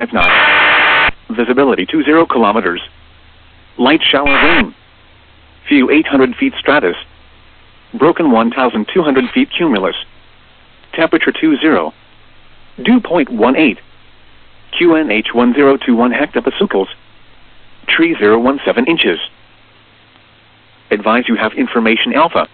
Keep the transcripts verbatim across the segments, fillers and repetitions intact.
five knots. Visibility two zero kilometers. Light shower rain. View eight hundred feet stratus. Broken one thousand two hundred feet cumulus. Temperature two zero. Dew point one eight. Q N H one zero two one hectopascals. Tree zero one seven inches. Advise you have information alpha.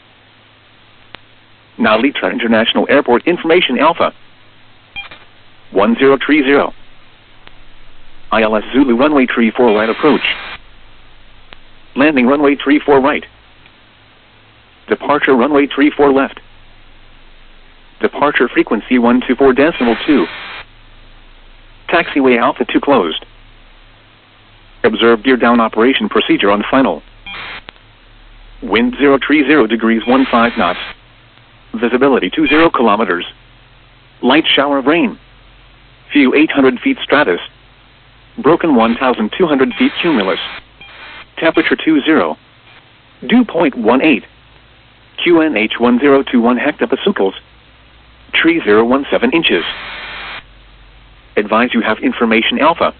Now Litra International Airport information alpha. one zero three zero. I L S Zulu runway three four right approach. Landing runway three four right. Departure runway three four left. Departure frequency one two four decimal two. Taxiway Alpha two closed. Observe gear down operation procedure on final. Wind zero three zero degrees one five knots. Visibility two zero kilometers. Light shower of rain. View eight hundred feet stratus. Broken one thousand two hundred feet cumulus. Temperature two zero. Dew point one eight. Q N H one zero two one hectopascals. Tree zero one seven inches. Advise you have information alpha.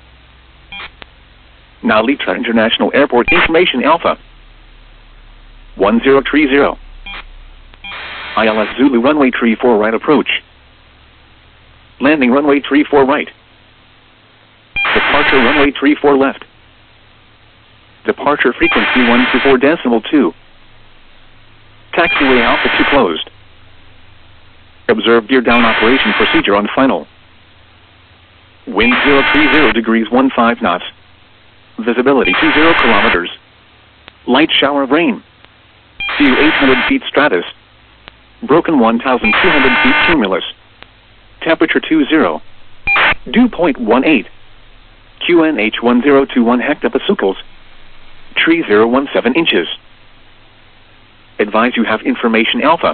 Now Litra International Airport information alpha. one zero three zero. I L S Zulu runway three four right approach. Landing runway three four right. Departure runway three four left. Departure frequency one two four decimal two. Taxiway Alpha two closed. Observe gear down operation procedure on final. Wind zero three zero degrees one five knots. Visibility two zero kilometers. Light shower of rain. View eight hundred feet stratus. Broken one thousand two hundred feet cumulus. Temperature two zero. Dew point one eight. Q N H one zero two one hectopascals. Tree zero one seven inches. Advise you have information alpha.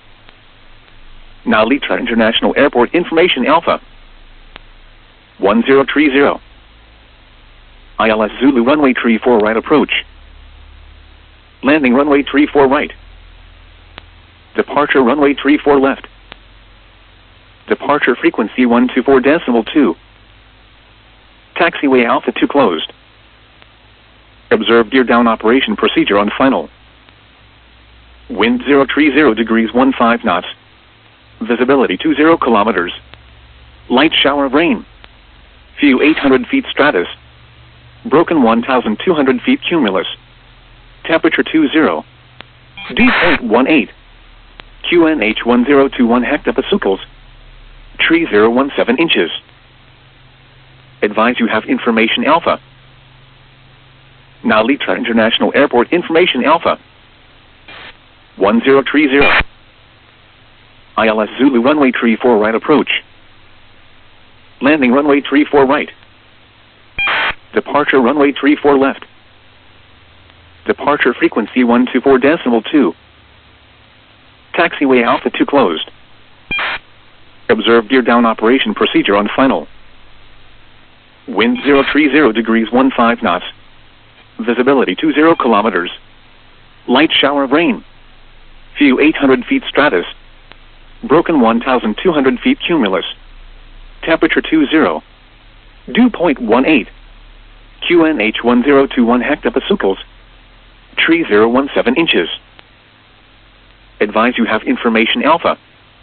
Now Litra International Airport information alpha. one zero three zero. I L S Zulu runway three four right approach. Landing runway three four right. Departure runway three four left. Departure frequency one two four decimal two. Taxiway Alpha two closed. Observe gear down operation procedure on final. Wind zero three zero degrees one five knots. Visibility two zero kilometers. Light shower of rain. View eight hundred feet stratus. Broken one thousand two hundred feet cumulus. Temperature two zero. Dew point one eight. Q N H one zero two one hectopascals. Tree zero one seven inches. Advise you have information alpha. Now Litra International Airport information alpha. one zero three zero. I L S Zulu runway three four right approach. Landing runway three four right. Departure runway three four left. Departure frequency one two four decimal two. Taxiway Alpha two closed. Observe gear down operation procedure on final. Wind zero three zero degrees one five knots. Visibility two zero kilometers. Light shower of rain. View eight hundred feet stratus. Broken one thousand two hundred feet cumulus. Temperature two zero. Dew point one eight. Q N H one zero two one hectopascals. Tree zero one seven inches. Advise you have information alpha.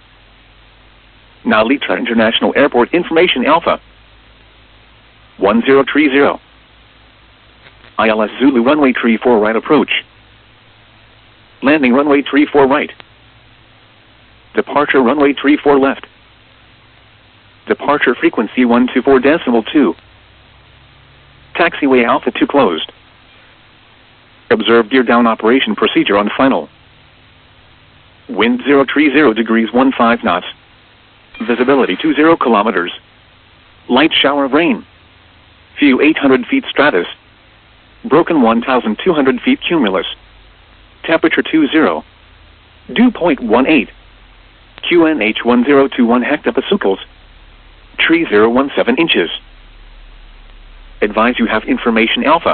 Now Litra International Airport information alpha. one zero three zero. I L S Zulu runway three four right approach. Landing runway three four right. Departure runway three four left. Departure frequency one two four decimal two. Taxiway Alpha two closed. Observe gear down operation procedure on final. Wind zero three zero degrees one five knots. Visibility two zero kilometers. Light shower of rain. View eight hundred feet stratus. Broken one thousand two hundred feet cumulus. Temperature two zero. Dew point one eight. Q N H one zero two one hectopascals. Tree zero one seven inches. Advise you have information alpha.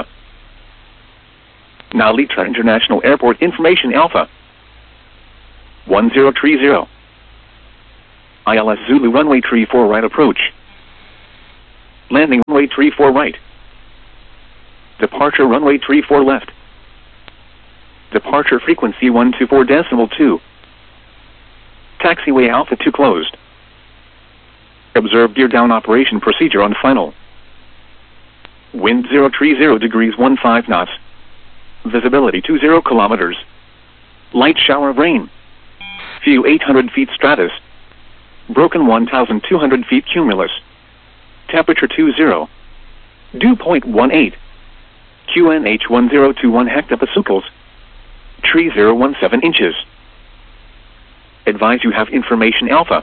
Now Litra International Airport information alpha. one zero three zero. I L S Zulu runway three four right approach. Landing runway three four right. Departure runway three four left. Departure frequency one two four decimal two. Taxiway Alpha two closed. Observe gear down operation procedure on final. Wind zero three zero degrees one five knots. Visibility two zero kilometers. Light shower of rain. View eight hundred feet stratus. Broken one thousand two hundred feet cumulus. Temperature two zero. Dew point one eight. Q N H one zero two one hectopascals. Tree zero one seven inches. Advise you have information Alpha.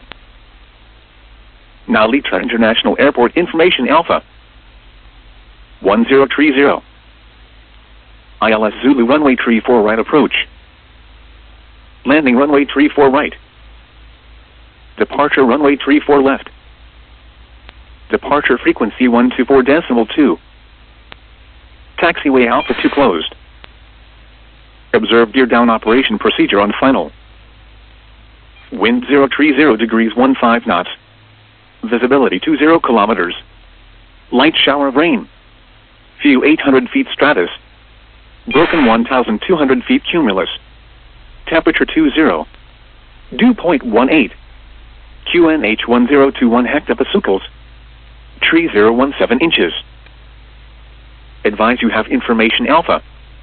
Now Litra International Airport information Alpha. one zero three zero. I L S Zulu runway three four right approach. Landing runway three four right. Departure runway three four left. Departure frequency one two four decimal two. Taxiway Alpha two closed. Observe gear down operation procedure on final. Wind zero three zero degrees one five knots. Visibility two zero kilometers. Light shower of rain. View eight hundred feet stratus. Broken one thousand two hundred feet cumulus. Temperature two zero. Dew point one eight. Q N H one zero two one hectopascals. Tree zero one seven inches. Advise you have information Alpha.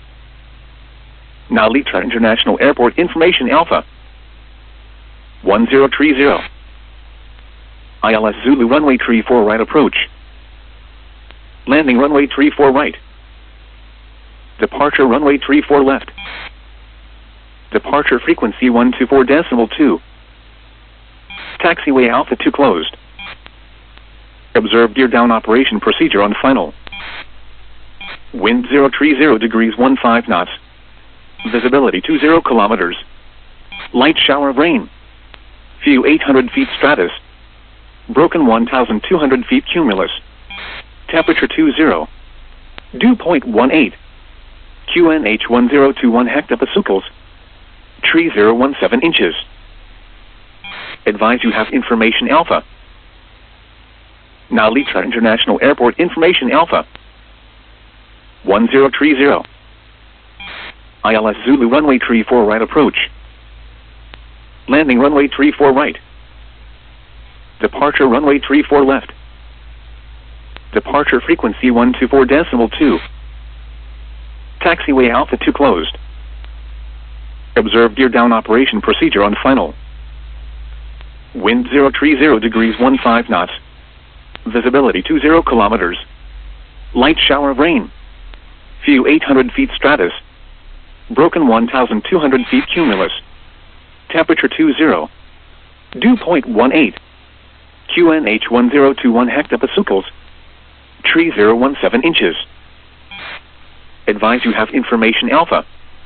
Now Litra International Airport information Alpha. one zero three zero. I L S Zulu runway three four right approach. Landing runway three four right. Departure runway three four left. Departure frequency one two four decimal two. Taxiway Alpha two closed. Observe gear down operation procedure on final. Wind zero three zero degrees one five knots. Visibility two zero kilometers. Light shower of rain. View eight hundred feet stratus. Broken one thousand two hundred feet cumulus. Temperature two zero. Dew point one eight. Q N H one zero two one hectopascals. Tree zero one seven inches. Advise you have information Alpha. Now Litra International Airport information Alpha. one zero three zero. I L S Zulu runway three four right approach. Landing runway three four right. Departure runway three four left. Departure frequency one two four decimal two. Taxiway Alpha two closed. Observe gear down operation procedure on final. Wind zero three zero degrees one five knots. Visibility two zero kilometers. Light shower of rain. View eight hundred feet stratus. Broken one thousand two hundred feet cumulus. Temperature two zero. Dew point one eight. Q N H one zero two one hectopascals. Tree zero one seven inches. Advise you have information Alpha.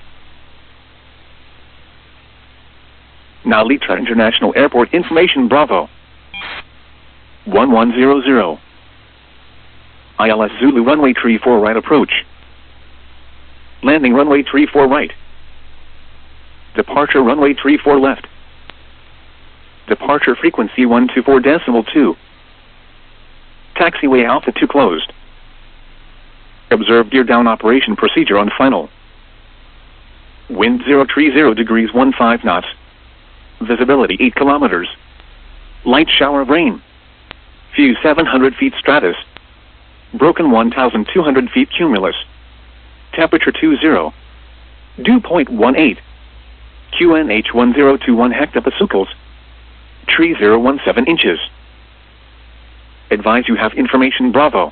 Now Litra International Airport information Bravo. one one zero zero. I L S Zulu runway three four right approach. Landing runway three four right. Departure runway three four left. Departure frequency one two four decimal two. Taxiway Alpha two closed. Observe gear down operation procedure on final. Wind zero three zero degrees one five knots. Visibility eight kilometers. Light shower of rain. View seven hundred feet stratus. Broken one thousand two hundred feet cumulus. Temperature two zero. Dew point one eight. Q N H one zero two one hectopascals. Tree zero one seven inches. Advise you have information Bravo.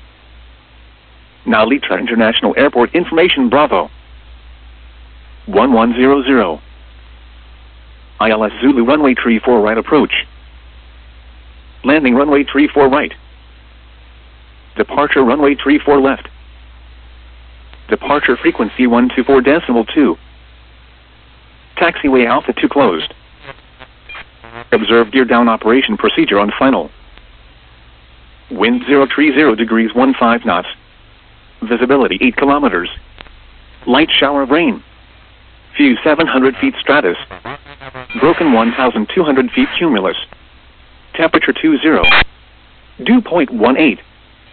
Now Litra International Airport information Bravo. one one zero zero. I L S Zulu runway three four right approach. Landing runway three four right. Departure runway three four left. Departure frequency one two four decimal two. Taxiway Alpha two closed. Observe gear down operation procedure on final. Wind zero three zero degrees one five knots. Visibility eight kilometers. Light shower of rain. View seven hundred feet stratus. Broken one thousand two hundred feet cumulus. Temperature two zero. Dew point one eight.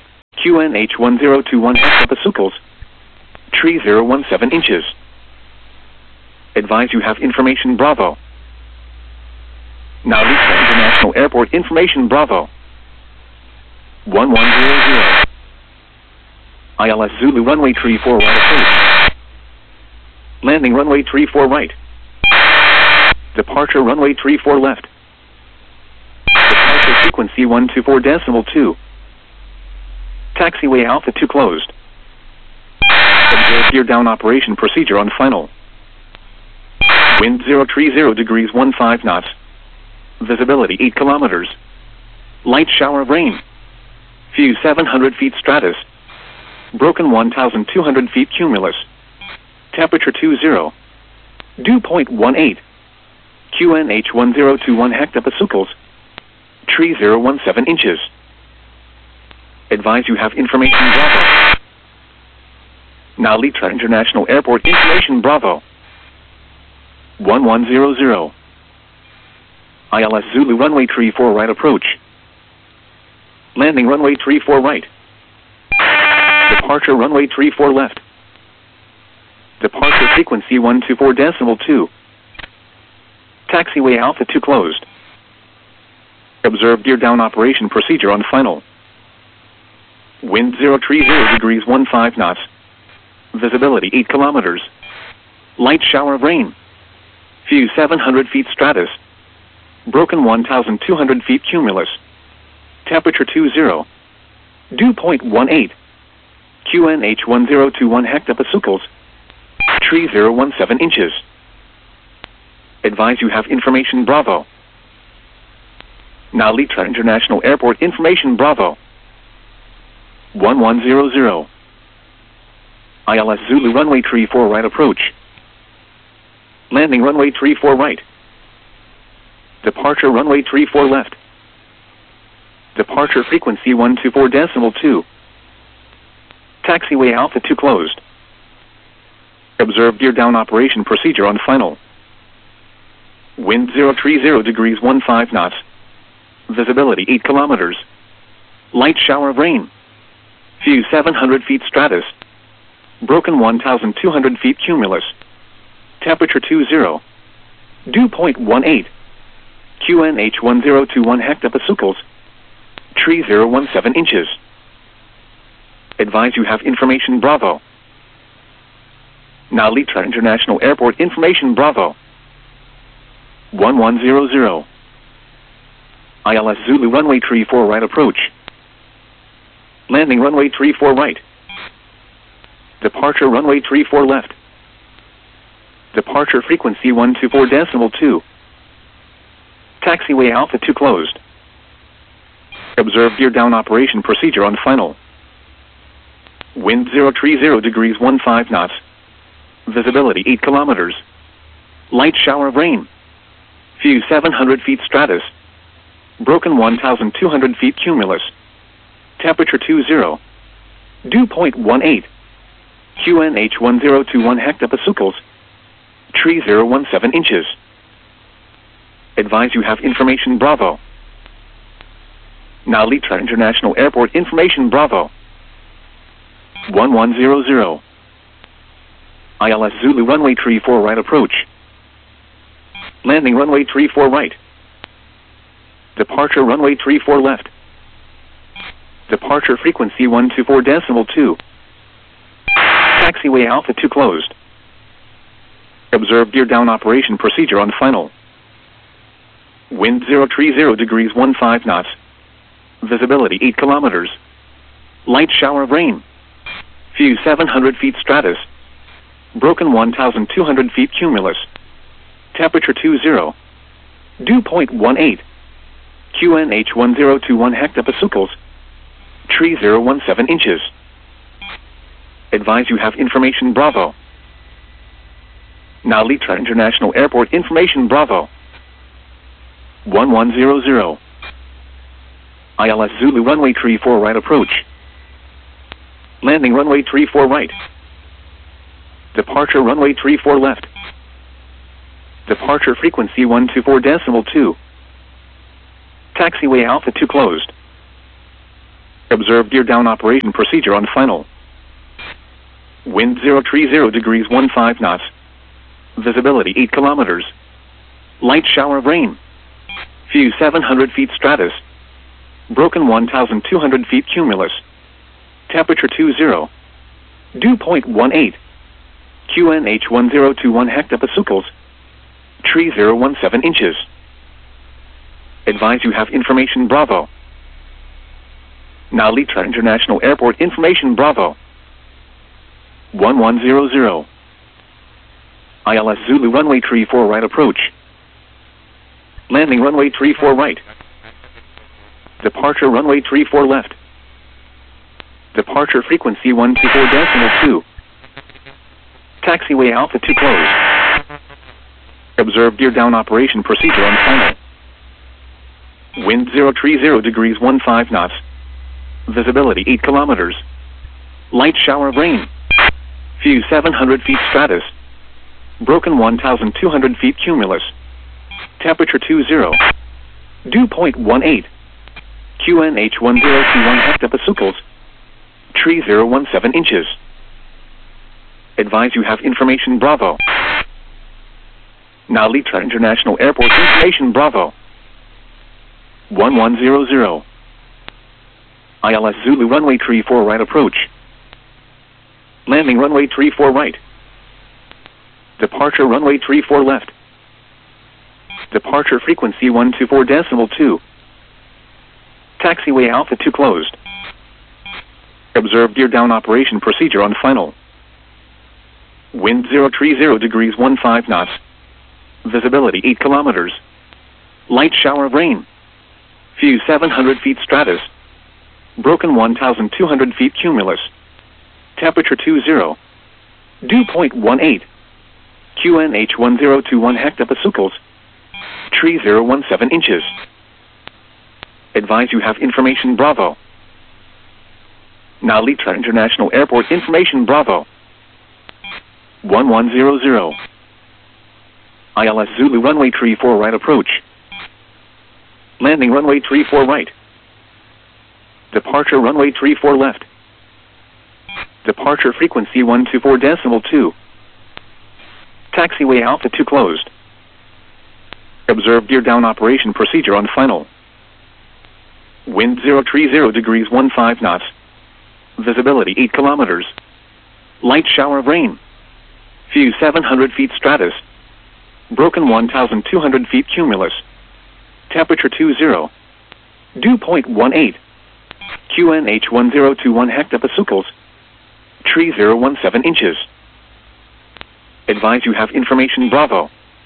Q N H one zero two one hectopascals. Tree zero one seven inches. Advise you have information Bravo. Now Lisa International Airport information Bravo. one one zero zero. I L S Zulu runway tree four right approach. Landing runway tree four right. Departure runway tree four left. Departure frequency one two four decimal two. Taxiway Alpha two closed. Observe gear down operation procedure on final. Wind zero three zero degrees one five knots. Visibility eight kilometers. Light shower of rain. View seven hundred feet stratus. Broken one thousand two hundred feet cumulus. Temperature two zero. Dew point one eight. Q N H one zero two one hectopascals. Tree zero one seven inches. Advise you have information Bravo. Now Litra International Airport information Bravo. one one zero zero. I L S Zulu runway tree four right approach. Landing runway tree four right. Departure runway tree four left. Departure frequency one two four decimal two. Taxiway Alpha two closed. Observe gear down operation procedure on final. Wind zero three zero degrees one five knots. Visibility eight kilometers. Light shower of rain. View seven hundred feet stratus. Broken one thousand two hundred feet cumulus. Temperature two zero. Dew point one eight. Q N H one zero two one hectopascals. Tree zero one seven inches. Advise you have information Bravo. Now Litra International Airport information Bravo. one one zero zero. I L S Zulu runway tree four right approach. Landing runway tree four right. Departure runway tree four left. Departure frequency one two four decimal two. Taxiway Alpha two closed. Observe gear down operation procedure on final. Wind zero three zero degrees one five knots. Visibility eight kilometers. Light shower of rain. View seven hundred feet stratus. Broken one thousand two hundred feet cumulus. Temperature two zero. Dew point one eight. Q N H one zero two one hectopascals. Tree zero one seven inches. Advise you have information Bravo. Now Litra International Airport information Bravo. one one zero zero. I L S Zulu runway tree four right approach. Landing runway tree four right. Departure runway tree four left. Departure frequency one two four decimal two. Taxiway Alpha two closed. Observe gear down operation procedure on final. Wind zero three zero degrees one five knots. Visibility eight kilometers. Light shower of rain. View seven hundred feet stratus. Broken one thousand two hundred feet cumulus. Temperature two zero. Dew point one eight. Q N H one zero two one hectopascals. Tree zero one seven inches. Advise you have information Bravo. Now Litra International Airport information Bravo. one one zero zero. I L S Zulu runway tree four right approach. Landing runway tree four right. Departure runway tree four left. Departure frequency one two four decimal two. Taxiway Alpha two closed. Observe gear down operation procedure on final. Wind zero three zero degrees one five knots. Visibility eight kilometers. Light shower of rain. View seven hundred feet stratus. Broken one thousand two hundred feet cumulus. Temperature two zero. Dew point one eight. Q N H one zero two one hectopascals. Tree zero one seven inches. Advise you have information Bravo. Now Litra International Airport information Bravo. one one zero zero. I L S Zulu runway tree four right approach. Landing runway tree four right. Departure runway tree four left. Departure frequency one two four decimal two. Taxiway Alpha two closed. Observe gear down operation procedure on final. Wind zero three zero degrees one five knots. Visibility eight kilometers. Light shower of rain. View seven hundred feet stratus. Broken one thousand two hundred feet cumulus. Temperature two zero. Dew point one eight. Q N H one zero two one hectopascals. Tree zero one seven inches. Advise you have information Bravo. Now Litra International Airport information Bravo. one one zero zero. I L S Zulu runway three four right approach. Landing runway three four right. Departure runway three four left. Departure frequency one two four decimal two. Taxiway Alpha two closed. Observe gear down operation procedure on final. Wind zero three zero degrees one five knots. Visibility eight kilometers. Light shower of rain. View seven hundred feet stratus. Broken one thousand two hundred feet cumulus. Temperature two zero. Dew point one eight. Q N H one zero two one hectopascals. Tree zero one seven inches. Advise you have information Bravo. Now Litra International Airport information Bravo. one one zero zero. I L S Zulu runway three four right approach. Landing runway three four right. Departure runway three four left. Departure frequency one two four decimal two. Taxiway Alpha two closed. Observe gear down operation procedure on final. Wind zero three zero degrees one five knots. Visibility eight kilometers. Light shower of rain. View seven hundred feet stratus. Broken one thousand two hundred feet cumulus. Temperature two zero. Dew point one eight. Q N H one zero two one hectopascals. Tree zero one seven inches. Advise you have information Bravo. Now Litra International Airport information Bravo. one one zero zero. I L S Zulu runway three four right approach. Landing runway three four right. Departure runway three four left. Departure frequency one two four decimal two. Taxiway Alpha two closed. Observe gear down operation procedure on final. Wind zero three zero degrees one five knots. Visibility eight kilometers. Light shower of rain. View seven hundred feet stratus. Broken one thousand two hundred feet cumulus. Temperature two zero. Dew point one eight. Q N H one zero two one hectopascals. Tree zero one seven inches. Advise you have information Bravo.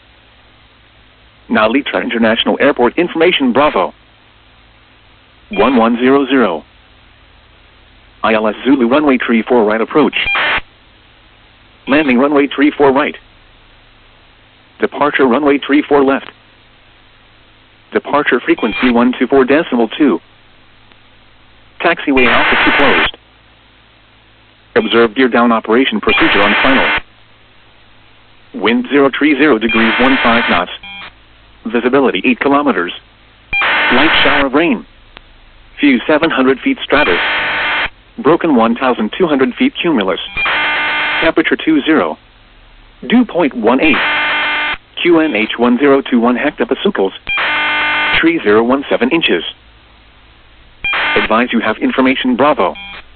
Now Litra International Airport information Bravo. one one zero zero. I L S Zulu runway three four right approach. Landing runway three four right. Departure runway three four left. Departure frequency one two four decimal two. Taxiway Alpha two closed. Observe gear down operation procedure on final. Wind zero three zero degrees one five knots. Visibility eight kilometers. Light shower of rain. View seven hundred feet stratus. Broken one thousand two hundred feet cumulus. Temperature two zero. Dew point one eight. Q N H one zero two one hectopascals. Tree zero one seven inches. Advise you have information Bravo.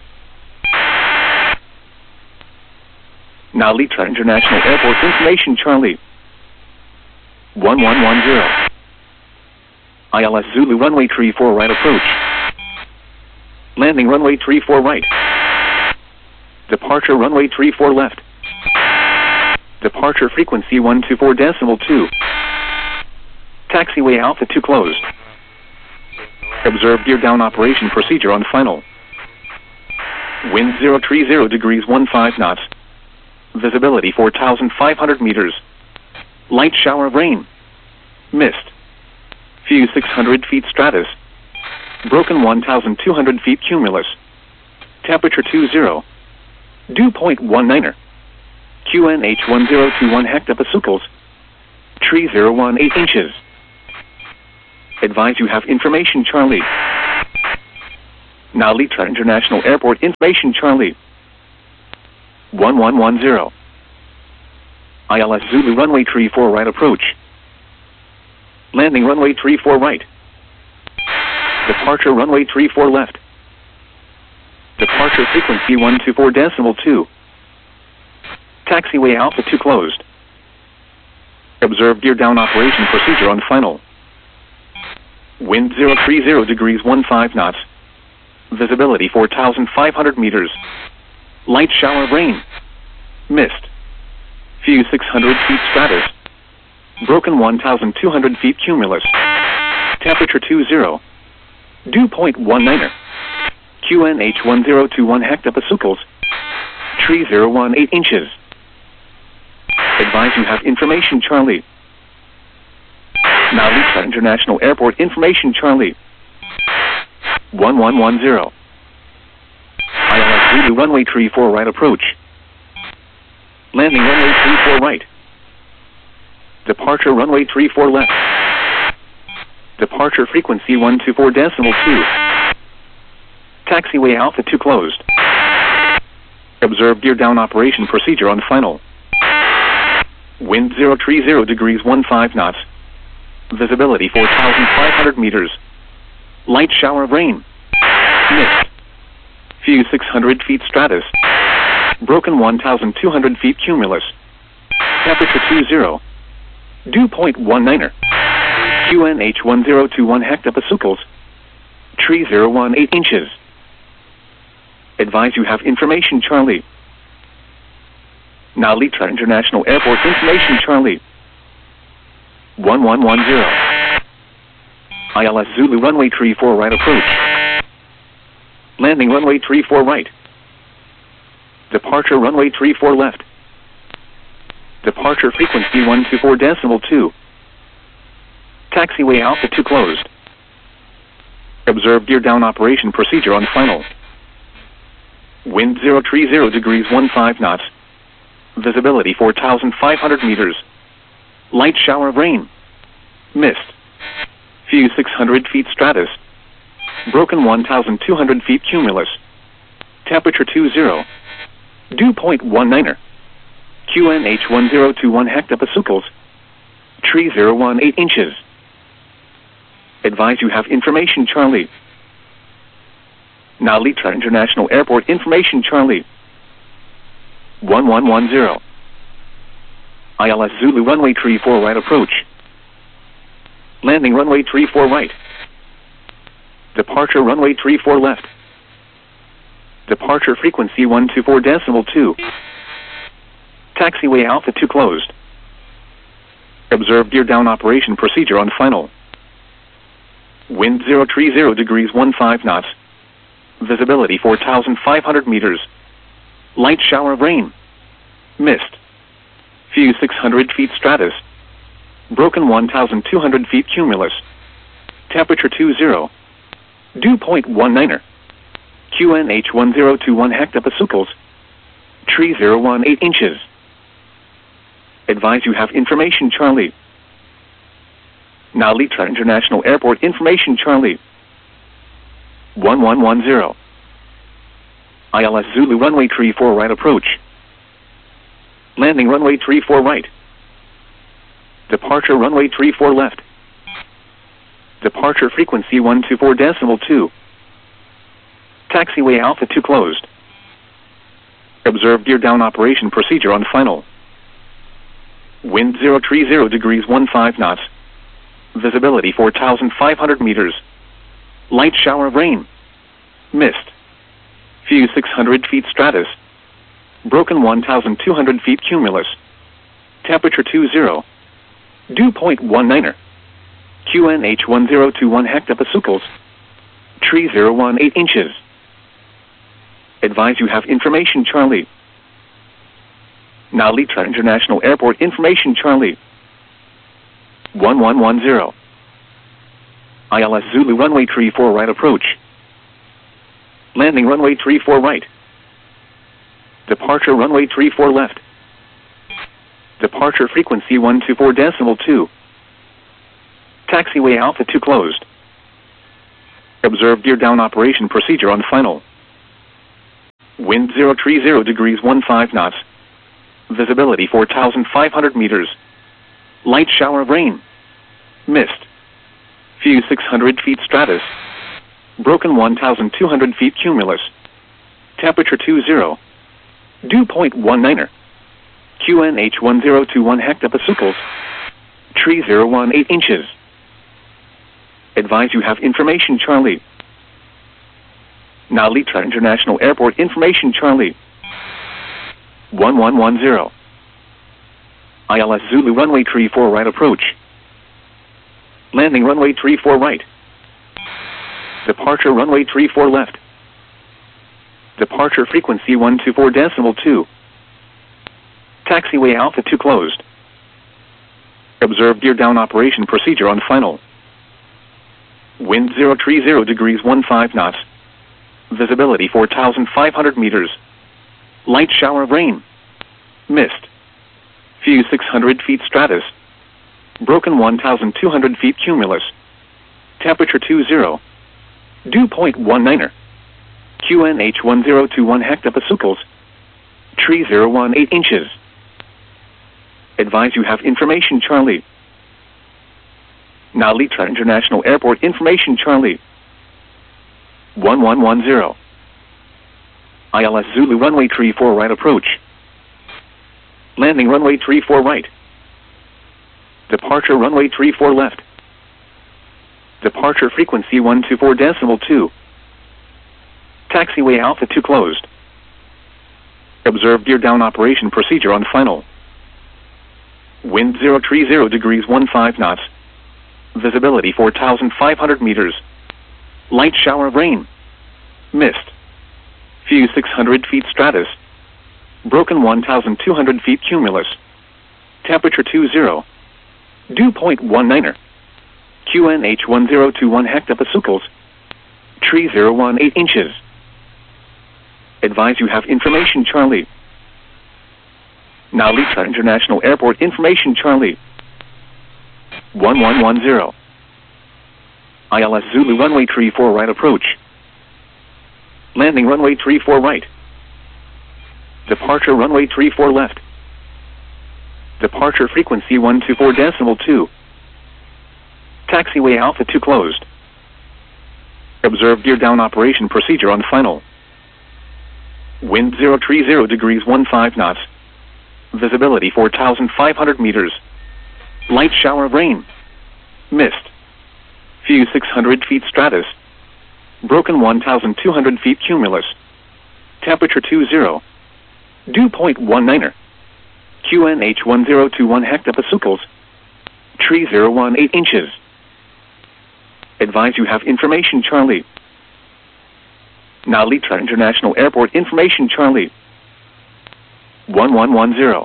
Now Litra International Airport information Charlie. one one one zero. I L S Zulu runway three four right approach. Landing runway three four right. Departure runway three four left. Departure frequency one two four decimal two. Taxiway Alpha two closed. Observe gear down operation procedure on final. Wind zero three zero degrees one five knots. Visibility four thousand five hundred meters. Light shower of rain. Mist. View six hundred feet stratus. Broken one thousand two hundred feet cumulus. Temperature two zero. Dew point one niner. Q N H one zero two one hectopascals. Tree zero one eight inches. Advise you have information Charlie. Now Litra International Airport information Charlie. one one one zero. I L S Zulu runway three four right approach. Landing runway three four right. Departure runway three four left. Departure frequency one two four decimal two. Taxiway Alpha two closed. Observe gear down operation procedure on final. Wind zero three zero degrees one five knots. Visibility four thousand five hundred meters. Light shower of rain. Mist. View six hundred feet stratus. Broken one thousand two hundred feet cumulus. Temperature two zero. Dew point one niner. Q N H one zero two one hectopascals. Tree zero one eight inches. Advise you have information Charlie. Now Litra International Airport information Charlie. one one one zero. I L S Zulu runway three four right approach. Landing runway three four right. Departure runway three four left. Departure frequency one two four decimal two. Taxiway Alpha two closed. Observe gear down operation procedure on final. Wind zero three zero degrees one five knots. Visibility four thousand five hundred meters. Light shower of rain. Mist. View six hundred feet stratus. Broken one thousand two hundred feet cumulus. Temperature two zero. Dew point one niner. Q N H one zero two one hectopascals. Tree zero one eight inches. Advise you have information Charlie. Now Litra International Airport information Charlie. one one one zero. I L S Zulu runway three four right approach. Landing runway three four right. Departure runway three four left. Departure frequency one two four decimal two. Taxiway Alpha two closed. Observe gear down operation procedure on final. Wind zero three zero degrees one five knots. Visibility four thousand five hundred meters. Light shower of rain. Mist. View six hundred feet stratus. Broken one thousand two hundred feet cumulus. Temperature two zero. Dew point one niner. Q N H one zero two one hectopascals. Tree zero one eight inches. Advise you have information Charlie. Now Litra International Airport information Charlie. one one one zero. I L S Zulu runway three four right approach. Landing runway three four right. Departure runway three four left. Departure frequency one two four decimal two. Taxiway Alpha two closed. Observe gear down operation procedure on final. Wind zero three zero degrees one five knots. Visibility four thousand five hundred meters. Light shower of rain. Mist. View six hundred feet stratus. Broken one thousand two hundred feet cumulus. Temperature two zero. Dew point one niner. Q N H one zero two one hectopascals. Tree zero one eight inches. Advise you have information Charlie. Now Litra International Airport information Charlie. one one one zero. I L S Zulu runway three four right approach. Landing runway three four right. Departure runway three four left. Departure frequency one two four decimal two. Taxiway Alpha two closed. Observe gear down operation procedure on final. Wind zero three zero degrees one five knots. Visibility four thousand five hundred meters. Light shower of rain. Mist. View six hundred feet stratus. Broken one thousand two hundred feet cumulus. Temperature two zero. Dew point one niner. Q N H one zero two one hectopascals. Tree zero one eight inches. Advise you have information Charlie. Now Litra International Airport information Charlie. one one one zero. I L S Zulu runway three four right approach. Landing runway three four right. Departure runway three four left. Departure frequency one two four decimal two. Taxiway Alpha two closed. Observe gear down operation procedure on final. Wind zero three zero degrees one five knots. Visibility four thousand five hundred meters. Light shower of rain. Mist. View six hundred feet stratus. Broken one thousand two hundred feet cumulus. Temperature two zero. Dew point one niner. Q N H one zero two one hectopascals. Tree zero one eight inches. Advise you have information Charlie. Now Litra International Airport information Charlie. one one one zero. I L S Zulu runway three four right approach. Landing runway three four right. Departure runway three four left. Departure frequency one two four decimal two. Taxiway Alpha two closed. Observe gear down operation procedure on final. Wind zero three zero degrees one five knots. Visibility four thousand five hundred meters. Light shower of rain. Mist. View six hundred feet stratus. Broken one thousand two hundred feet cumulus. Temperature two zero. Dew point one niner. Q N H one zero two one hectopascals. Tree zero one eight inches. Advise you have information Charlie. Now Litra International Airport information Charlie. one one one zero. I L S Zulu runway three four right approach. Landing runway three four right. Departure runway three four left. Departure frequency one two four decimal two. Taxiway Alpha two closed. Observe gear down operation procedure on final. Wind zero three zero degrees one five knots. Visibility four thousand five hundred meters. Light shower of rain. Mist. View six hundred feet stratus. Broken one thousand two hundred feet cumulus. Temperature two zero. Dew point one niner. Q N H one zero two one hectopascals. Tree zero one eight inches. Advise you have information Charlie. Now Litra International Airport information Charlie. one one one zero. I L S Zulu runway three four right approach. Landing runway three four right. Departure runway three four left. Departure frequency one two four decimal two. Taxiway Alpha two closed. Observe gear down operation procedure on final. Wind zero three zero degrees one five knots. Visibility four thousand five hundred meters. Light shower of rain. Mist. View six hundred feet stratus. Broken one thousand two hundred feet cumulus. Temperature two zero. Dew point one niner. Q N H one zero two one hectopascals. Tree zero one eight inches. Advise you have information Charlie. Now Litra International Airport information Charlie. one one one zero.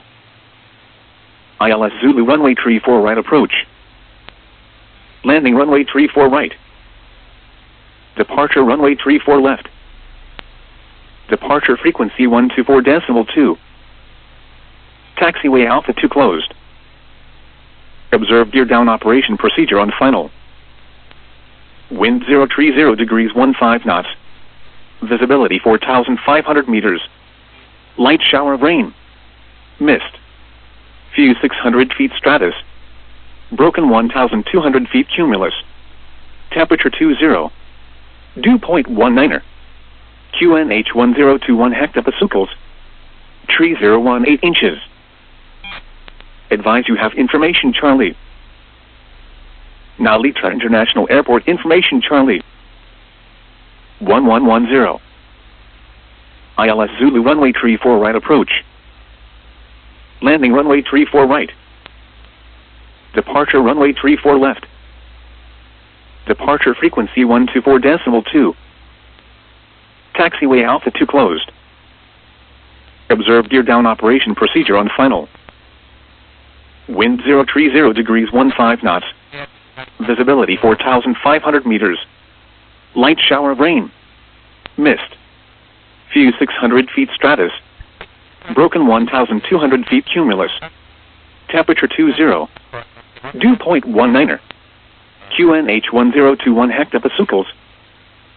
I L S Zulu runway three four right approach. Landing runway three four right. Departure runway three four left. Departure frequency one two four decimal two. Taxiway Alpha two closed. Observe gear down operation procedure on final. Wind zero three zero degrees one five knots. Visibility four thousand five hundred meters. Light shower of rain. Mist. View six hundred feet stratus. Broken one thousand two hundred feet cumulus. Temperature two zero. Dew point one niner. Q N H one zero two one hectopascals. Tree zero one eight inches. Advise you have information Charlie. Now Litra International Airport information Charlie. one one one zero. I L S Zulu runway three four right approach. Landing runway three four right. Departure runway three four left. Departure frequency one two four decimal two. Taxiway Alpha two closed. Observe gear down operation procedure on final. Wind zero three zero degrees one five knots. Visibility four thousand five hundred meters. Light shower of rain. Mist. View six hundred feet stratus. Broken one thousand two hundred feet cumulus. Temperature two zero. Dew point one niner. Q N H one zero two one hectopascals.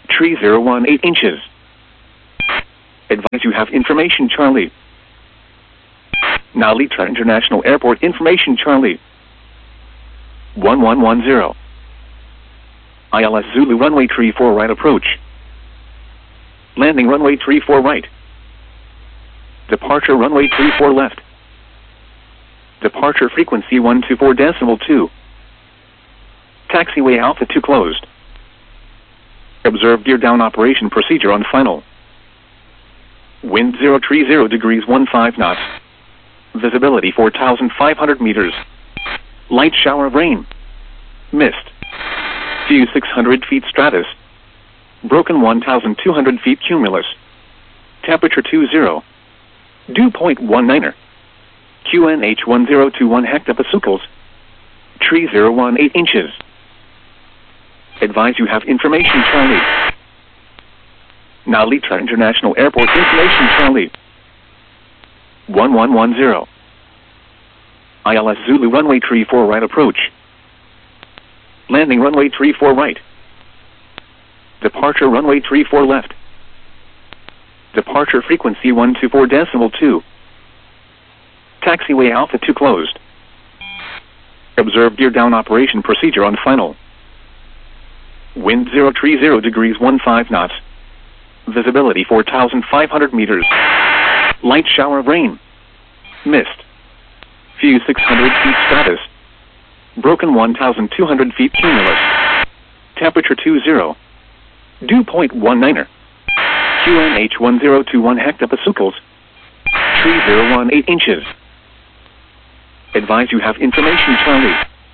Tree zero one eight inches. Advise you have information Charlie. Now Litra International Airport information Charlie. one one one zero. I L S Zulu runway tree four right approach. Landing runway tree four right. Departure runway tree four left. Departure frequency one two four decimal two. Taxiway Alpha two closed. Observe gear down operation procedure on final. Wind zero three zero degrees one five knots. Visibility four thousand five hundred meters. Light shower of rain. Mist. View six hundred feet stratus. Broken one thousand two hundred feet cumulus. Temperature two zero. Dew point one niner. Q N H one zero two one hectopascals. Tree zero one eight inches. Advise you have information Charlie. Now Litra International Airport information Charlie. one one one zero. I L S Zulu runway tree four right approach. Landing runway tree four right. Departure runway tree four left. Departure frequency one two four decimal two. Taxiway Alpha two closed. Observe gear down operation procedure on final. Wind zero three zero degrees one five knots. Visibility four thousand five hundred meters. Light shower of rain. Mist. View six hundred feet stratus. Broken one thousand two hundred feet cumulus. Temperature two zero. Dew point one niner. Q N H one zero two one hectopascals. Tree zero one eight inches. Advise you have information Charlie.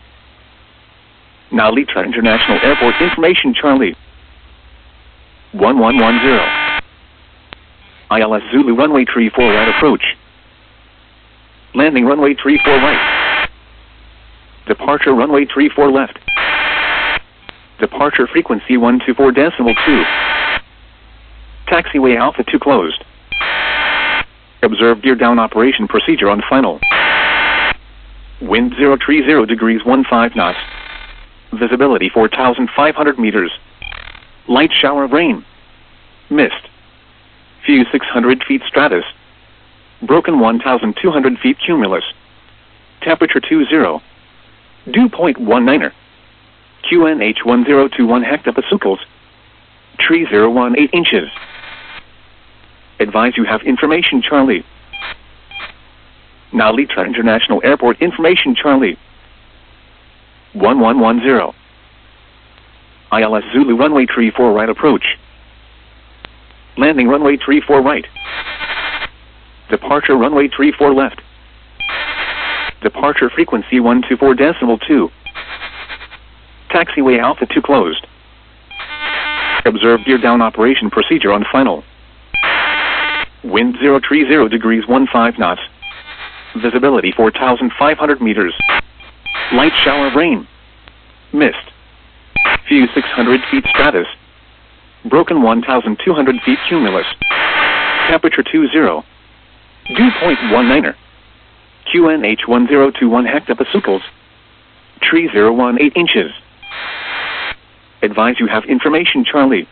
Now Litra International Airport information Charlie. one one one zero. I L S Zulu runway tree four right approach. Landing runway tree four right. Departure runway tree four left. Departure frequency one two four decimal two. Taxiway Alpha two closed. Observe gear down operation procedure on final. Wind zero three zero degrees one five knots. Visibility four thousand five hundred meters. Light shower of rain. Mist. View six hundred feet stratus. Broken one thousand two hundred feet cumulus. Temperature two zero. Dew point one niner. Q N H one zero two one hectopascals. Tree zero one eight inches. Advise you have information Charlie. Now Litra International Airport information Charlie. one one one zero. I L S Zulu runway tree four right approach. Landing runway tree four right. Departure runway tree four left. Departure frequency one two four decimal two. Taxiway Alpha two closed. Observe gear down operation procedure on final. Wind zero three zero degrees one five knots. Visibility four thousand five hundred meters. Light shower of rain. Mist. View six hundred feet stratus. Broken one thousand two hundred feet cumulus. Temperature two zero. Dew point one niner. Q N H one zero two one hectopascals. Tree zero one eight inches. Advise you have information Charlie.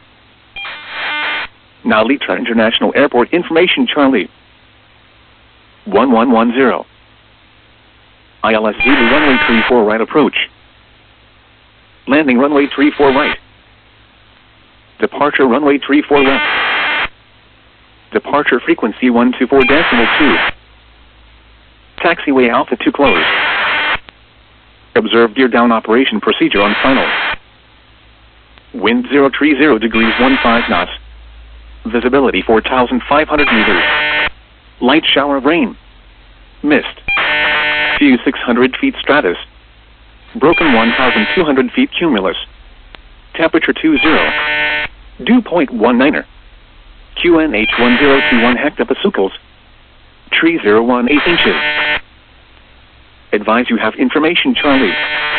Now Litra International Airport information Charlie. one one one zero. I L S Zulu runway tree four right approach. Landing runway tree four right. Departure runway tree four left. Departure frequency one two four decimal two. Taxiway Alpha two closed. Observe gear down operation procedure on final. Wind zero three zero degrees one five knots. Visibility four thousand five hundred meters. Light shower of rain. Mist. View six hundred feet stratus. Broken one thousand two hundred feet cumulus. Temperature two zero. Dew point one niner. Q N H one zero two one hectopascals. Tree zero one eight inches. Advise you have information Charlie.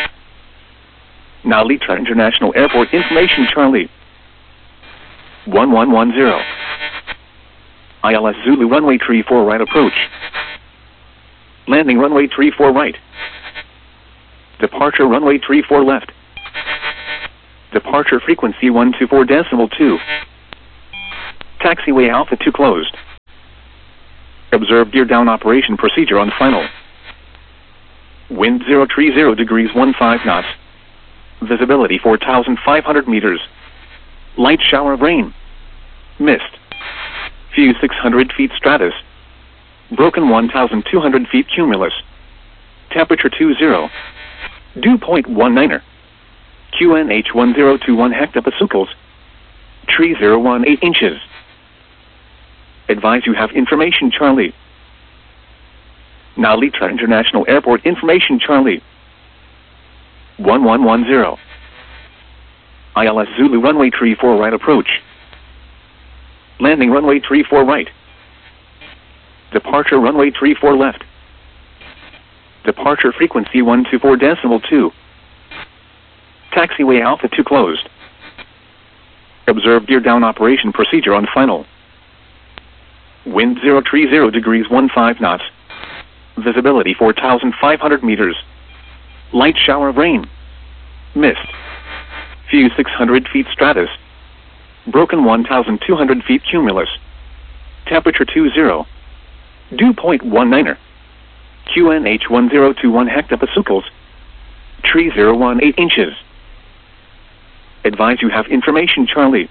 Now Litra International Airport information Charlie. one one one zero. I L S Zulu runway tree four right approach. Landing runway tree four right. Departure runway tree four left. Departure frequency one two four decimal two. Taxiway Alpha two closed. Observe gear down operation procedure on final. Wind zero three zero degrees one five knots. Visibility four thousand five hundred meters. Light shower of rain. Mist. View six hundred feet stratus. Broken one thousand two hundred feet cumulus. Temperature two zero. Dew point one niner. Q N H one zero two one hectopascals. Tree zero one eight inches. Advise you have information Charlie. Now Litra International Airport information Charlie. one one one zero. I L S Zulu runway three four right approach. Landing runway three four right. Departure runway three four left. Departure frequency one two four decimal two. Taxiway Alpha two closed. Observe gear down operation procedure on final. Wind zero three zero degrees one five knots. Visibility four thousand five hundred meters. Light shower of rain. Mist. View six hundred feet stratus. Broken one thousand two hundred feet cumulus. Temperature two zero. Dew point one niner. Q N H one zero two one hectopascals. Tree zero one eight inches. Advise you have information Charlie.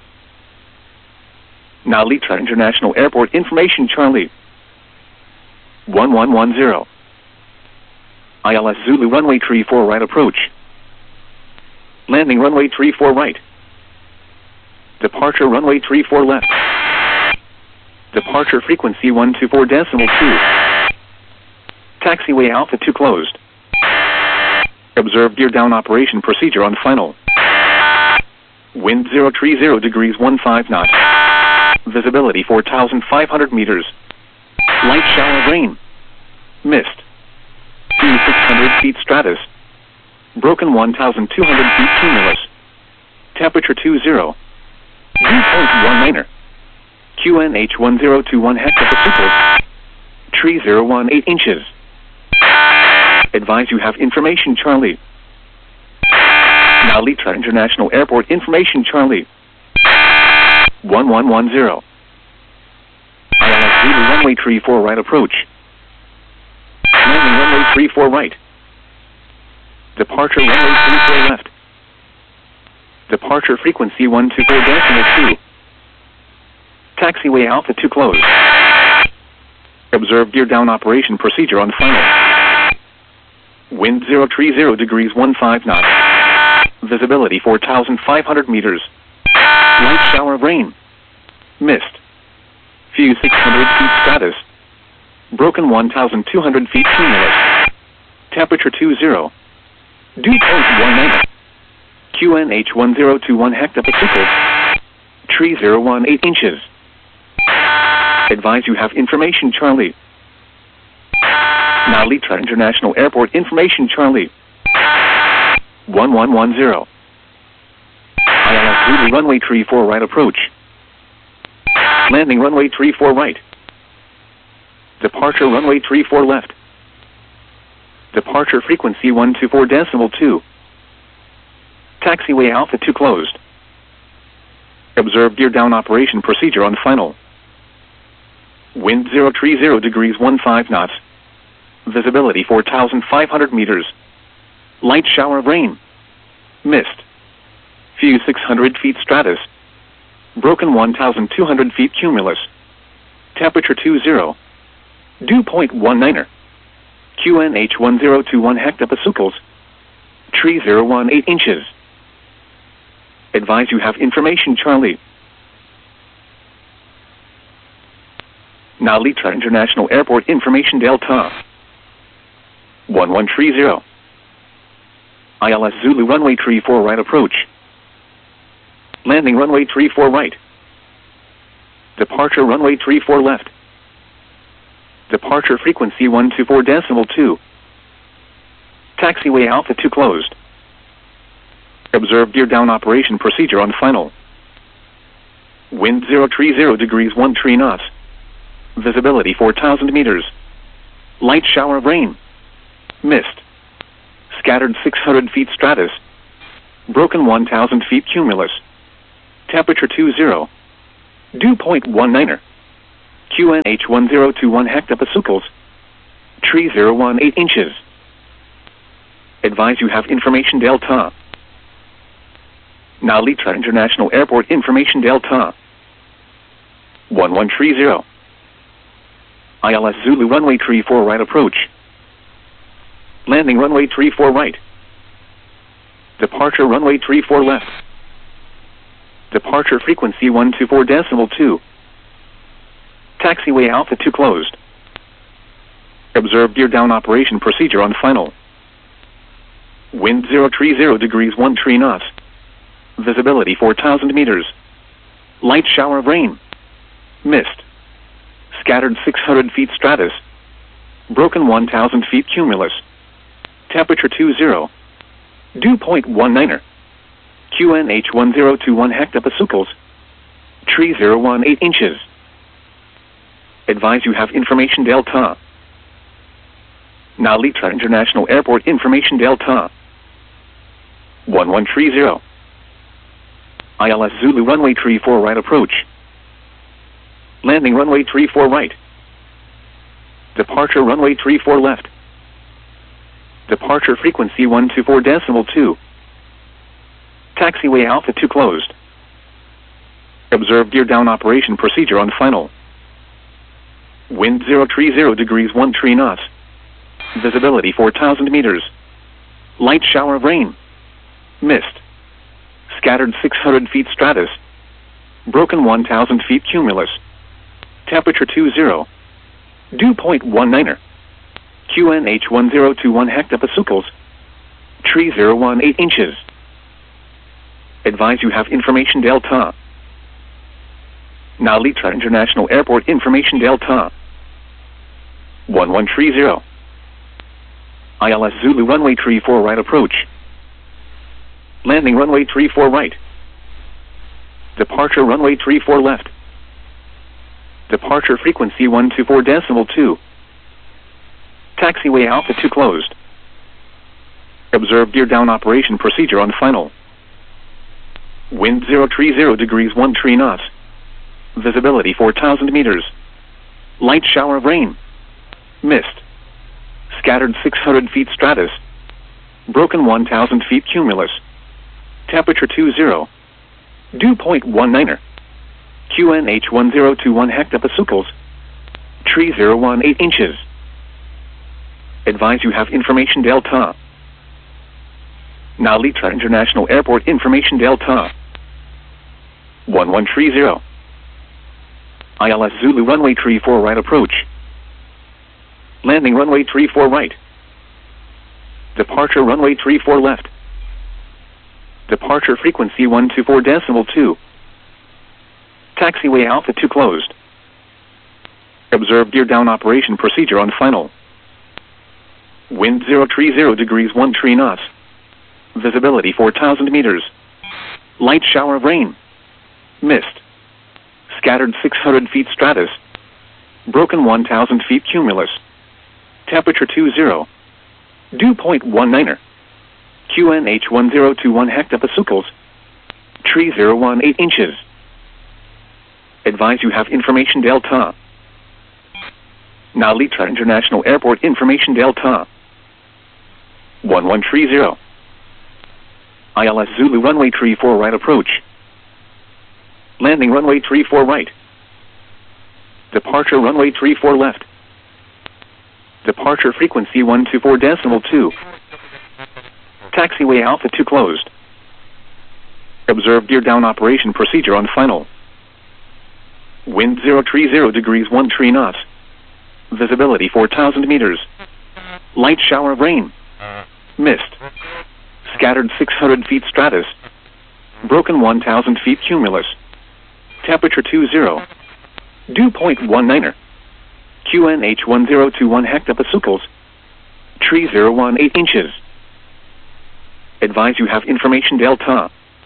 Now Litra International Airport information Charlie. one one one zero. I L S Zulu runway three four right approach. Landing runway three four right. Departure runway three four left. Departure frequency one two four decimal two. Taxiway Alpha two closed. Observe gear down operation procedure on final. Wind zero three zero degrees one five knots. Visibility four thousand five hundred meters. Light shower of rain. Mist. View six hundred feet stratus. Broken one thousand two hundred feet cumulus. Temperature two zero. Dew point one niner. Q N H one zero two one hectopascals. Tree zero one eight inches. Advise you have information Charlie. Now Litra International Airport information Charlie. one one one zero. I L S Zulu runway three four right approach. Landing runway three four right. Departure runway three four left. Departure frequency one two four decimal two. Taxiway Alpha two closed. Observe gear down operation procedure on final. Wind zero three zero degrees one five knots. Visibility four thousand five hundred meters. Light shower of rain. Mist. View six hundred feet stratus. Broken one thousand two hundred feet cumulus. Temperature two zero. Dew point one niner. Q N H one zero two one hectopascals. Tree zero one eight inches. Advise you have information Charlie. Now Litra International Airport information Charlie. one one one zero. I L S Zulu runway three four right approach. Landing runway three four right. Departure runway three four left. Departure frequency one two four decimal two. Taxiway Alpha two closed. Observe gear down operation procedure on final. Wind zero three zero degrees one five knots. Visibility four thousand five hundred meters. Light shower of rain. Mist. View six hundred feet stratus. Broken one thousand two hundred feet cumulus. Temperature two zero. Dew point one niner. Q N H one zero two one hectopascals. Tree zero one eight inches. Advise you have information Charlie. Now Litra International Airport information Delta. one one three zero. I L S Zulu runway three four right approach. Landing runway three four right. Departure runway three four left. Departure frequency one two four decimal two. Taxiway Alpha two closed. Observe gear down operation procedure on final. Wind zero three zero degrees one three knots. Visibility four thousand meters. Light shower of rain. Mist. Scattered six hundred feet stratus. Broken one thousand feet cumulus. Temperature two zero. Dew point one niner. Q N H one zero two one hectopascals. Tree zero one eight inches. Advise you have information delta. Narita International Airport information delta. one one three zero. I L S Zulu runway three four right approach. Landing runway three four right. Departure runway three four left. Departure frequency one two four decimal two. Taxiway Alpha two closed. Observe gear down operation procedure on final. Wind zero three zero degrees one three knots. Visibility four thousand meters. Light shower of rain. Mist. Scattered six hundred feet stratus. Broken one thousand feet cumulus. Temperature two zero. Dew point one niner. Q N H one zero two one hectopascals. Tree zero one eight inches. Advise you have information delta. Narita International Airport information delta. one one three zero. I L S Zulu runway three four right approach. Landing runway three four right. Departure runway three four left. Departure frequency one two four decimal two. Taxiway Alpha two closed. Observe gear down operation procedure on final. Wind zero three zero degrees one three knots. Visibility four thousand meters. Light shower of rain. Mist. Scattered six hundred feet stratus. Broken one thousand feet cumulus. Temperature two zero. Dew point one niner. Q N H one zero two one hectopascals. Tree zero one eight inches. Advise you have information delta. Narita International Airport information delta. one one three zero. I L S Zulu runway three four right approach. Landing runway three four right. Departure runway three four left. Departure frequency one two four decimal two. Taxiway Alpha two closed. Observe gear down operation procedure on final. Wind zero three zero degrees one three knots. Visibility four thousand meters. Light shower of rain. Mist. Scattered six hundred feet stratus. Broken one thousand feet cumulus. Temperature two zero. Dew point one niner. Q N H one zero two one hectopascals. Tree zero one eight inches. Advise you have information delta. Narita International Airport information delta. one one three zero. I L S Zulu runway three four right approach. Landing runway three four right. Departure runway three four left. Departure frequency one two four decimal two. Taxiway Alpha two closed. Observe gear down operation procedure on final. Wind zero three zero degrees one three knots. Visibility four thousand meters. Light shower of rain. Mist. Scattered six hundred feet stratus. Broken one thousand feet cumulus. Temperature two zero. Dew point one niner. Q N H one zero two one hectopascals. Tree zero one eight inches. Advise you have information delta. Narita International Airport information delta. one one three zero. I L S Zulu runway three four right approach. Landing runway three four right. Departure runway three four left. Departure frequency one two four decimal two. Taxiway Alpha two closed. Observe gear down operation procedure on final. Wind zero three zero degrees one three knots. Visibility four thousand meters. Light shower of rain. Mist. Scattered six hundred feet stratus. Broken one thousand feet cumulus. Temperature two zero. Dew point one niner. Q N H one zero two one hectopascals. Tree zero one eight inches. Advise you have information delta. Narita International Airport information delta. one one three zero. I L S Zulu runway three four right approach. Landing runway three four right. Departure runway three four left. Departure runway three four left. Departure frequency one two four decimal two. Taxiway Alpha two closed. Observe gear down operation procedure on final. Wind zero three zero degrees one three knots. Visibility four thousand meters. Light shower of rain. Mist. Scattered six hundred feet stratus. Broken one thousand feet cumulus. Temperature two zero. Dew point one niner. Q N H one zero two one hectopascals. Tree zero one eight inches. Advise you have information delta.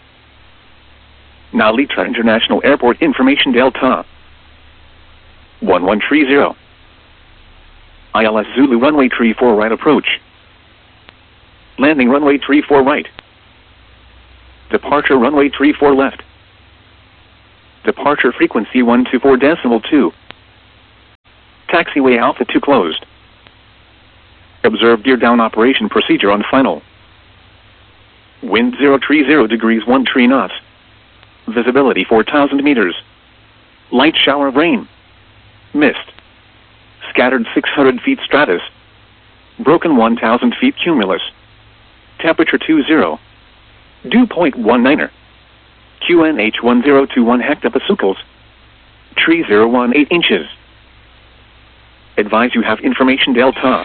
Narita International Airport information delta. one one three zero. I L S Zulu runway three four right approach. Landing runway three four right. Departure runway three four left. Departure frequency one two four decimal two. Taxiway Alpha two closed. Observe gear down operation procedure on final. Wind zero three zero degrees one three knots. Visibility four thousand meters. Light shower of rain. Mist. Scattered six hundred feet stratus. Broken one thousand feet cumulus. Temperature two zero. Dew point one niner. Q N H one zero two one hectopascals. Tree zero one eight inches. Advise you have information Delta.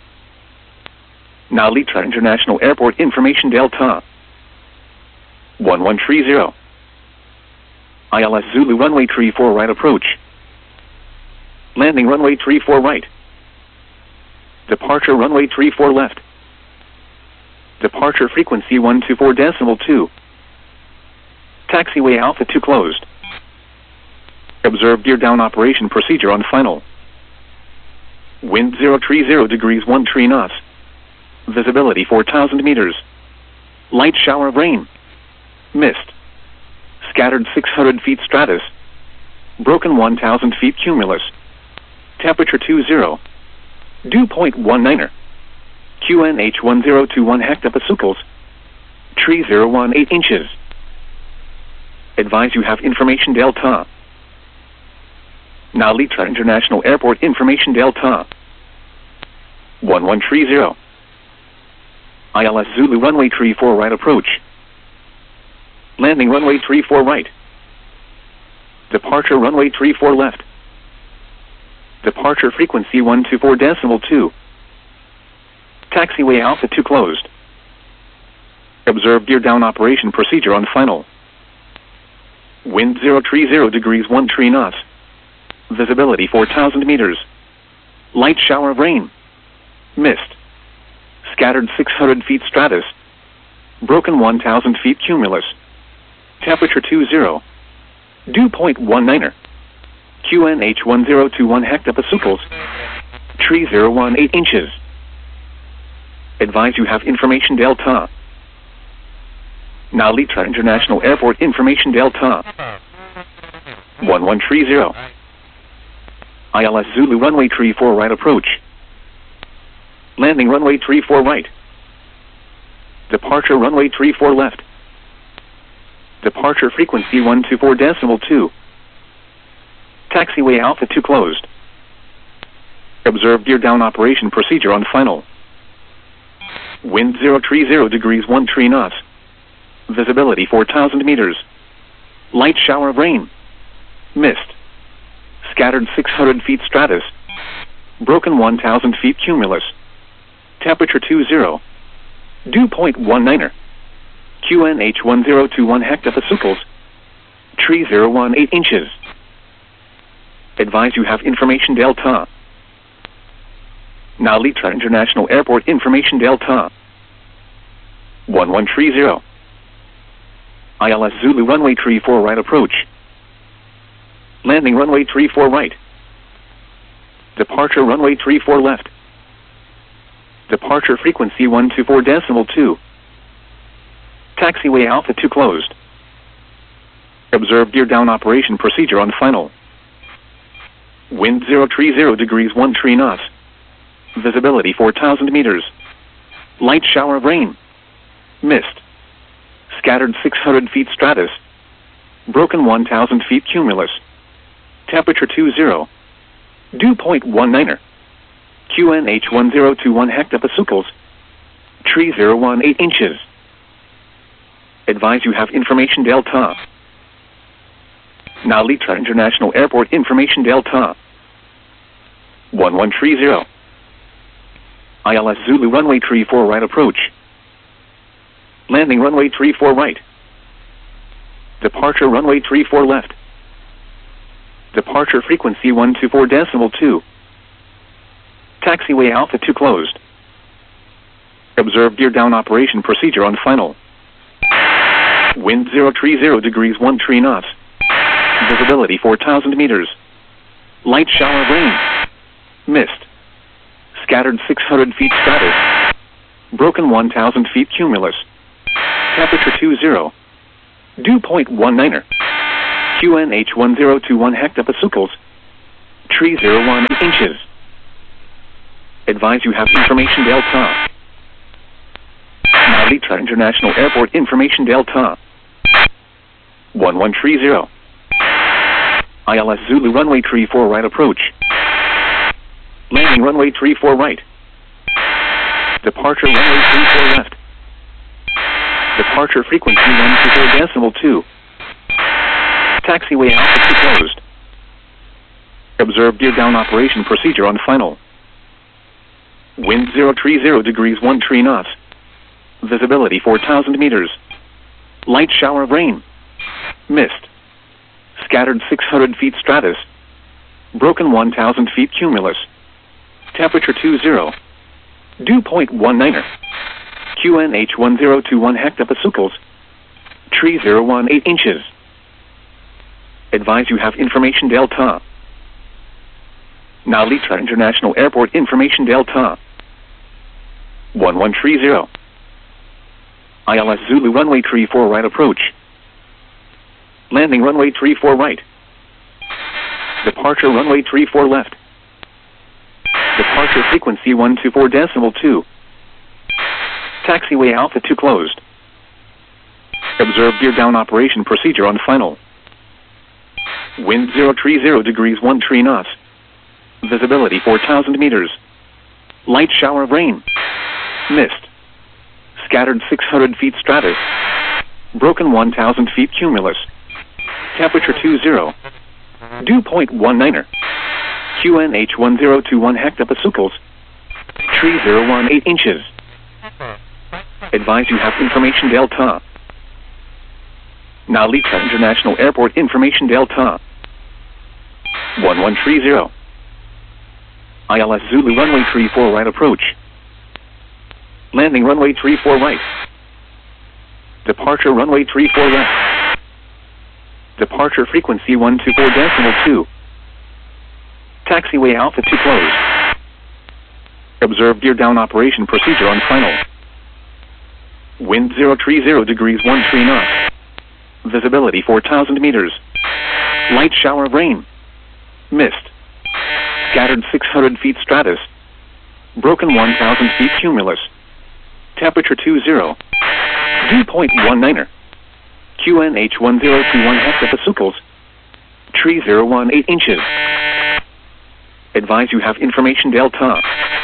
Now Litra International Airport information Delta. one one three zero. I L S Zulu runway three four right approach. Landing runway three four right. Departure runway three four left. Departure frequency one two four decimal two. Taxiway Alpha two closed. Observe gear down operation procedure on final. Wind zero three zero degrees one three knots. Visibility four thousand meters. Light shower of rain. Mist. Scattered six hundred feet stratus. Broken one thousand feet cumulus. Temperature two zero. Dew point one niner. Q N H one zero two one hectopascals. Tree zero one eight inches. Advise you have information Delta. Now Litra International Airport information Delta. one one three zero. I L S Zulu runway three four right approach. Landing runway three four right. Departure runway three four left. Departure frequency one two four decimal two. Taxiway Alpha two closed. Observe gear down operation procedure on final. Wind zero three zero degrees one three knots. Visibility four thousand meters. Light shower of rain. Mist. Scattered six hundred feet stratus. Broken one thousand feet cumulus. Temperature two zero. Dew point one niner. Q N H one zero two one hectopascals. Tree zero one eight inches. Advise you have information Delta. Now Litra International Airport information Delta. one one three zero. I L S Zulu runway three four right approach. Landing runway three four right. Departure runway three four left. Departure frequency one two four decimal two. Taxiway Alpha two closed. Observe gear down operation procedure on final. Wind zero three zero degrees one three knots. Visibility four thousand meters. Light shower of rain. Mist. Scattered six hundred feet stratus. Broken one thousand feet cumulus. Temperature two zero. Dew point one niner. Q N H one zero two one hectopascals. Tree zero one eight inches. Advise you have information Delta. Now Litra International Airport information Delta. one one three zero. I L S Zulu runway three four right approach. Landing runway three four right. Departure runway three four left. Departure frequency one two four decimal two. Taxiway Alpha two closed. Observe gear down operation procedure on final. Wind zero three zero degrees one three knots. Visibility four thousand meters. Light shower of rain. Mist. Scattered six hundred feet stratus. Broken one thousand feet cumulus. Temperature two zero. Dew point one niner. Q N H one zero two one hectopascals. Tree zero one eight inches. Advise you have information Delta. Now Litra International Airport information Delta. one one three zero. I L S Zulu runway three four right approach. Landing runway three four right. Departure runway three four left. Departure frequency one two four decimal two. Taxiway Alpha two closed. Observe gear down operation procedure on final. Wind zero three zero degrees one three knots. Visibility four thousand meters. Light shower of rain. Mist. Scattered six hundred feet stratus. Broken one thousand feet cumulus. Temperature two zero. Dew point one niner. Q N H one zero two one hectopascals. Tree zero one eight inches. Advise you have information Delta. Narita International Airport information Delta. one one three zero. I L S Zulu runway three four right approach. Landing runway three four right. Departure runway three four left. Departure frequency one two four decimal two. Taxiway altitude closed. Observe gear down operation procedure on final. Wind zero three zero degrees one three knots. Visibility four thousand meters. Light shower of rain. Mist. Scattered six hundred feet stratus. Broken one thousand feet cumulus. Temperature two zero. Dew point one niner. Q N H one zero two one hectopascals. Tree zero one eight inches. Advise you have information Delta. Narita International Airport information Delta. one one three zero. I L S Zulu runway three four right approach. Landing runway three four right. Departure runway three four left. Departure frequency one two four decimal two. Taxiway altitude closed. Observe gear down operation procedure on final. Wind zero three zero degrees one three knots. Visibility four thousand meters. Light shower of rain. Mist. Scattered six hundred feet stratus. Broken one thousand feet cumulus. Temperature two zero. Dew point one niner. Q N H one zero two one hectopascals. Tree zero one eight inches. Advise you have information Delta. Narita International Airport information Delta. one one three zero. I L S Zulu runway three four right approach. Landing runway three four right. Departure runway three four left. Departure frequency one two four decimal two. Taxiway altitude closed. Observe gear down operation procedure on final. Wind zero three zero degrees one three knots. Visibility four thousand meters. Light shower of rain. Mist. Scattered six hundred feet stratus. Broken one thousand feet cumulus. Temperature two zero. Dew point one niner. Q N H one zero two one hectopascals. Tree zero one eight inches. Advise you have information Delta.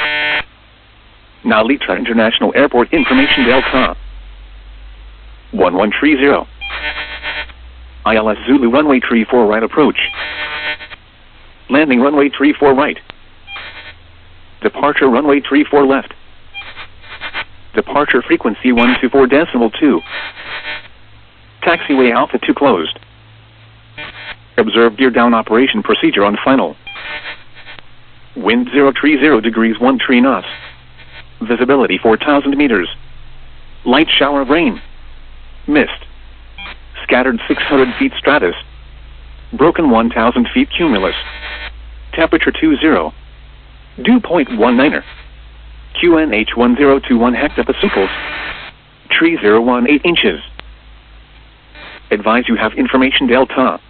Narita International Airport information Delta. one one three zero. I L S Zulu runway three four right approach. Landing runway three four right. Departure runway three four left. Departure frequency one two four decimal two. Taxiway altitude closed. Observe gear down operation procedure on final. Wind zero three zero degrees one three knots. Visibility four thousand meters. Light shower of rain. Mist. Scattered six hundred feet stratus. Broken one thousand feet cumulus. Temperature two zero. Dew point one niner. Q N H one zero two one hectopascals. Tree zero one eight inches. Advise you have information Delta.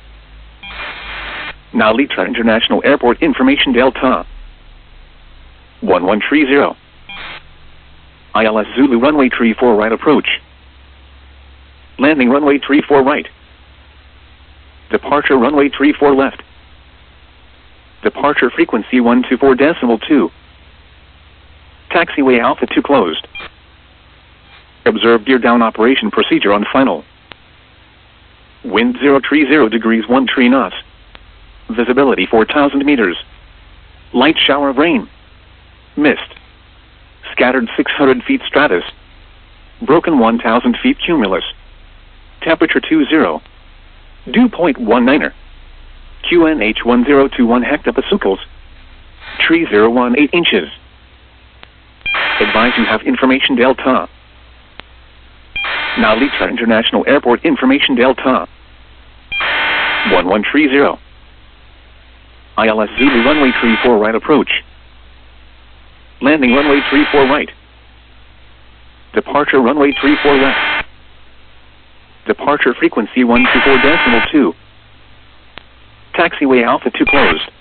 Narita International Airport information Delta. one one three zero. I L S Zulu runway three four right approach. Landing runway three four right. Departure runway three four left. Departure frequency one two four decimal two. Taxiway altitude closed. Observe gear down operation procedure on final. Wind zero three zero degrees one three knots. Visibility four thousand meters. Light shower of rain. Mist. Scattered six hundred feet stratus. Broken one thousand feet cumulus. Temperature two zero. Dew point one niner. Q N H one zero two one hectopascals. Tree zero one eight inches. Advise you have information Delta. Narita International Airport information Delta. one one three zero. I L S Zulu runway three four right approach. Landing runway three four right. Departure runway three four left. Departure frequency one two four decimal two. Taxiway Alpha two closed.